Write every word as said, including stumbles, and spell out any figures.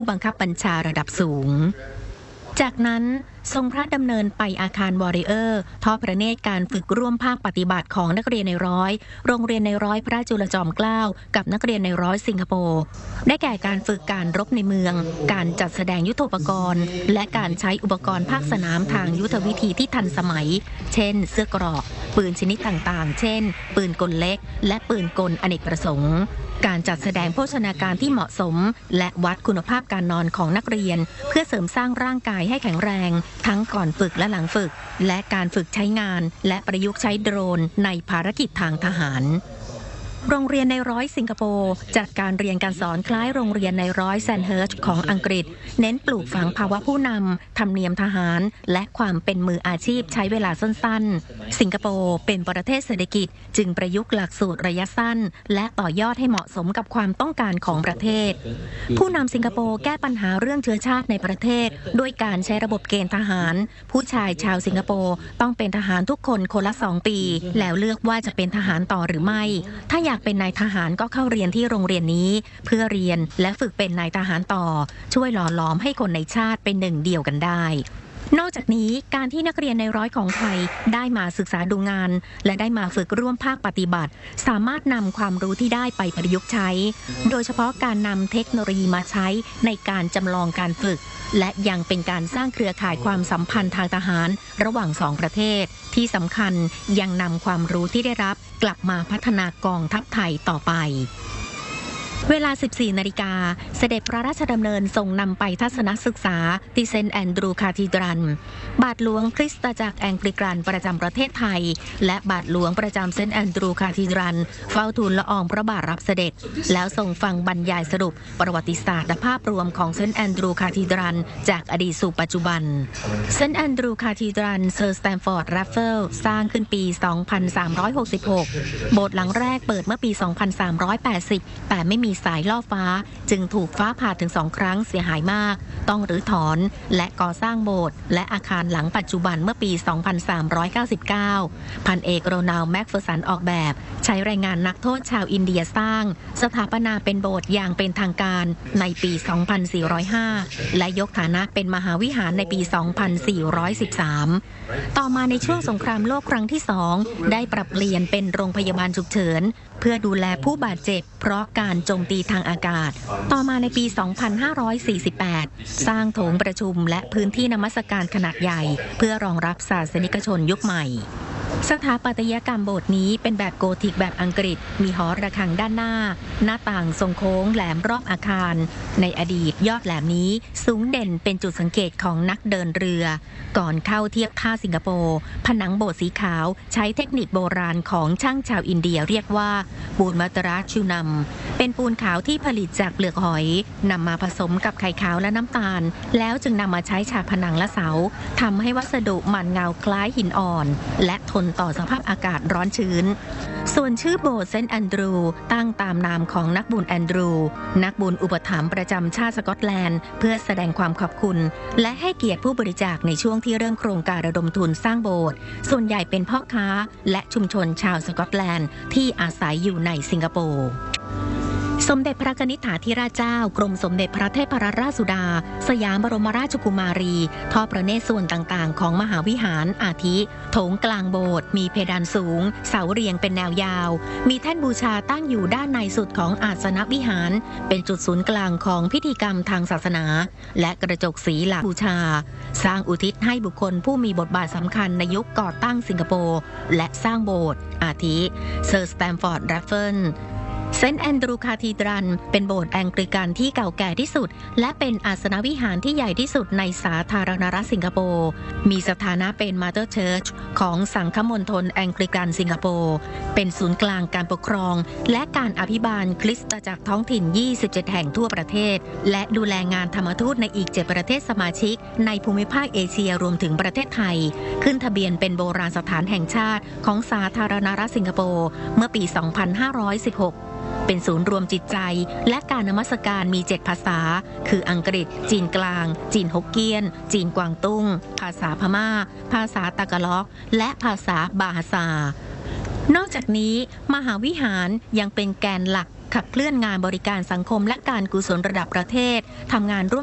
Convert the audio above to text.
บังคับบัญชาระดับสูงจากนั้นทรงพระดำเนินไปอาคารวอริเออร์ทอดพระเนตรการฝึกร่วมภาคปฏิบัติของนักเรียนในร้อยโรงเรียนในร้อยพระจุลจอมเกล้ากับนักเรียนในร้อยสิงคโปร์ได้แก่การฝึกการรบในเมืองการจัดแสดงยุทโธปกรณ์และการใช้อุปกรณ์ภาคสนามทางยุทธวิธีที่ทันสมัยเช่นเสื้อเกราะปืนชนิดต่างๆเช่นปืนกลเล็กและปืนกลอเนกประสงค์การจัดแสดงโภชนาการที่เหมาะสมและวัดคุณภาพการนอนของนักเรียนเพื่อเสริมสร้างร่างกายให้แข็งแรงทั้งก่อนฝึกและหลังฝึกและการฝึกใช้งานและประยุกต์ใช้โดรนในภารกิจทางทหารโรงเรียนในร้อยสิงคโปร์จัดการเรียนการสอนคล้ายโรงเรียนในร้อยแซนเฮิร์ชของอังกฤษเน้นปลูกฝังภาวะผู้นำธรรมเนียมทหารและความเป็นมืออาชีพใช้เวลาสั้นๆสิงคโปร์เป็นประเทศเศรษฐกิจจึงประยุกต์หลักสูตรระยะสั้นและต่อยอดให้เหมาะสมกับความต้องการของประเทศผู้นำสิงคโปร์แก้ปัญหาเรื่องเชื้อชาติในประเทศด้วยการใช้ระบบเกณฑ์ทหารผู้ชายชาวสิงคโปร์ต้องเป็นทหารทุกคนคนละสองปีแล้วเลือกว่าจะเป็นทหารต่อหรือไม่ถ้าอยากเป็นนายทหารก็เข้าเรียนที่โรงเรียนนี้เพื่อเรียนและฝึกเป็นนายทหารต่อช่วยหล่อหลอมให้คนในชาติเป็นหนึ่งเดียวกันได้นอกจากนี้การที่นักเรียนในร้อยของไทยได้มาศึกษาดูงานและได้มาฝึกร่วมภาคปฏิบัติสามารถนำความรู้ที่ได้ไปประยุกต์ใช้โดยเฉพาะการนำเทคโนโลยีมาใช้ในการจำลองการฝึกและยังเป็นการสร้างเครือข่ายความสัมพันธ์ทางทหารระหว่างสองประเทศที่สำคัญยังนำความรู้ที่ได้รับกลับมาพัฒนากองทัพไทยต่อไปเวลา สิบสี่ นาฬิกาเสด็จพระราชดำเนินทรงนำไปทัศนศึกษาที่เซนต์แอนดรูว์คาธีดรัลบาทหลวงคริสตจักรแองกลิกันประจำประเทศไทยและบาทหลวงประจำเซนต์แอนดรูว์คาธีดรัลเฝ้าทูลละอองพระบาทรับเสด็จแล้วทรงฟังบรรยายสรุปประวัติศาสตร์และภาพรวมของเซนต์แอนดรูว์คาธีดรัลจากอดีตสู่ปัจจุบันเซนต์แอนดรูว์คาธีดรัลเซอร์สแตมฟอร์ดแรฟเฟิลสร้างขึ้นปี สองพันสามร้อยหกสิบหก โบสถ์หลังแรกเปิดเมื่อปี สองพันสามร้อยแปดสิบ แต่ไม่มีสายล่อฟ้าจึงถูกฟ้าผ่าถึงสองครั้งเสียหายมากต้องรื้อถอนและก่อสร้างโบสถ์และอาคารหลังปัจจุบันเมื่อปี สองพันสามร้อยเก้าสิบเก้า พันเอกโรนัลด์แม็กเฟอร์สันออกแบบใช้แรงงานนักโทษชาวอินเดียสร้างสถาปนาเป็นโบสถ์อย่างเป็นทางการในปี สองพันสี่ร้อยห้า และยกฐานะเป็นมหาวิหารในปี สองพันสี่ร้อยสิบสาม ต่อมาในช่วงสงครามโลกครั้งที่สองได้ปรับเปลี่ยนเป็นโรงพยาบาลฉุกเฉินเพื่อดูแลผู้บาดเจ็บเพราะการโจมตีทางอากาศต่อมาในปี สองพันห้าร้อยสี่สิบแปด สร้างโถงประชุมและพื้นที่นมัสการขนาดใหญ่เพื่อรองรับศาสนิกชนยุคใหม่สถาปัตยกรรมโบสถ์นี้เป็นแบบโกธิกแบบอังกฤษมีหอระฆังด้านหน้าหน้าต่างทรงโค้งแหลมรอบอาคารในอดีตยอดแหลมนี้สูงเด่นเป็นจุดสังเกตของนักเดินเรือก่อนเข้าเทียบท่าสิงคโปร์ผนังโบสถ์สีขาวใช้เทคนิคโบราณของช่างชาวอินเดียเรียกว่าปูนมัตราชูนัมเป็นปูนขาวที่ผลิตจากเปลือกหอยนำมาผสมกับไข่ขาวและน้ำตาลแล้วจึงนำมาใช้ฉาบผนังและเสาทำให้วัสดุมันเงาคล้ายหินอ่อนและทนต่อสภาพอากาศร้อนชื้นส่วนชื่อโบสถ์เซนต์แอนดรูว์ตั้งตามนามของนักบุญแอนดรูว์นักบุญอุปถัมภ์ประจำชาติสกอตแลนด์เพื่อแสดงความขอบคุณและให้เกียรติผู้บริจาคในช่วงที่เริ่มโครงการระดมทุนสร้างโบสถ์ส่วนใหญ่เป็นพ่อค้าและชุมชนชาวสกอตแลนด์ที่อาศัยอยู่ในสิงคโปร์สมเด็จพระกนิษฐาธิราชเจ้ากรมสมเด็จพระเทพรัตนราชสุดาสยามบรมราชกุมารีทอดพระเนตรส่วนต่างๆของมหาวิหารอาทิโถงกลางโบสถ์มีเพดานสูงเสาเรียงเป็นแนวยาวมีแท่นบูชาตั้งอยู่ด้านในสุดของอาสนวิหารเป็นจุดศูนย์กลางของพิธีกรรมทางศาสนาและกระจกสีหลักบูชาสร้างอุทิศให้บุคคลผู้มีบทบาทสำคัญในยุคก่อตั้งสิงคโปร์และสร้างโบสถ์อาทิเซอร์สแตมฟอร์ดแรฟเฟิลเซนต์แอนดรูว์คาธีดรัลเป็นโบสถ์แองกลิกันที่เก่าแก่ที่สุดและเป็นอาสนวิหารที่ใหญ่ที่สุดในสาธารณรัฐสิงคโปร์มีสถานะเป็นมาเตอร์เชิร์ชของสังฆมณฑลแองกลิกันสิงคโปร์เป็นศูนย์กลางการปกครองและการอภิบาลคริสตจักรท้องถิ่นยี่สิบเจ็ดแห่งทั่วประเทศและดูแลงานธรรมทูตในอีกเจ็ดประเทศสมาชิกในภูมิภาคเอเชียรวมถึงประเทศไทยขึ้นทะเบียนเป็นโบราณสถานแห่งชาติของสาธารณรัฐสิงคโปร์เมื่อปี สองพันห้าร้อยสิบหกเป็นศูนย์รวมจิตใจและการนมัสการมีเจ็ดภาษาคืออังกฤษจีนกลางจีนฮกเกี้ยนจีนกวางตุ้งภาษาพม่าภาษาตะกะล็อกและภาษาบาฮาซานอกจากนี้มหาวิหารยังเป็นแกนหลักขับเคลื่อนงานบริการสังคมและการกุศลระดับประเทศทำงานร่วม